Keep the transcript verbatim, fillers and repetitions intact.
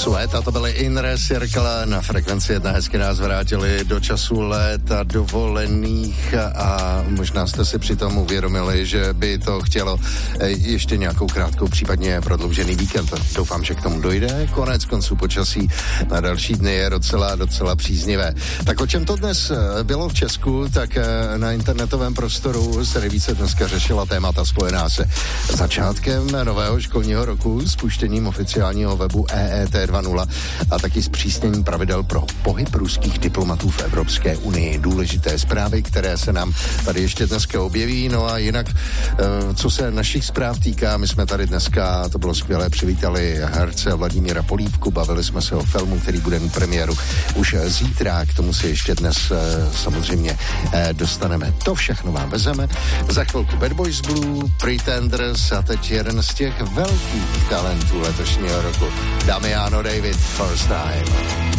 Sweat, a to byly Inner Circle na frekvenci jedna. Hezky nás vrátili do času léta dovolených a možná jste si přitom uvědomili, že by to chtělo ještě nějakou krátkou, případně prodloužený víkend. Doufám, že k tomu dojde. Konec konců počasí na další dny je docela, docela příznivé. Tak o čem to dnes bylo v Česku, tak na internetovém prostoru se nejvíce dneska řešila témata spojená se začátkem nového školního roku, spuštěním oficiálního webu E E T dva tečka nula a taky zpřísnění pravidel pro pohyb ruských diplomatů v Evropské unii. Důležité zprávy, které se nám tady ještě dneska objeví. No a jinak, co se našich zpráv týká, my jsme tady dneska, to bylo skvělé, přivítali herce Vladimíra Polívku, bavili jsme se o filmu, který bude mít premiéru už zítra, k tomu se ještě dnes samozřejmě dostaneme. To všechno vám vezeme. Za chvilku Bad Boys Blue, Pretenders a teď jeden z těch velkých talentů letošního roku. Damiano David, First Time.